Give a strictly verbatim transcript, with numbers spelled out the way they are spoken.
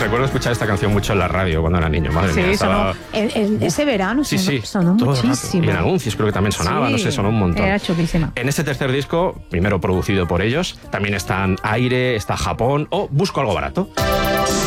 recuerdo escuchar esta canción mucho en la radio cuando era niño, madre Sí, mía. Estaba... sonó, el, el, ese verano Sí, sonó, sí, sonó todo el rato. muchísimo. Y en anuncios creo que también sonaba, Sí, no sé, sonó un montón. era chulísima. En este tercer disco, primero producido por ellos, también están Aire, está Japón o Busco algo barato.